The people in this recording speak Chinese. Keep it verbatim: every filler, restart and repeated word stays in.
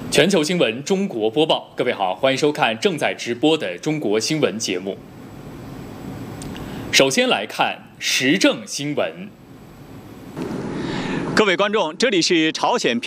全球新闻中国播报，各位好，欢迎收看正在直播的中国新闻节目。首先来看时政新闻。 各位观众，这里是朝鲜。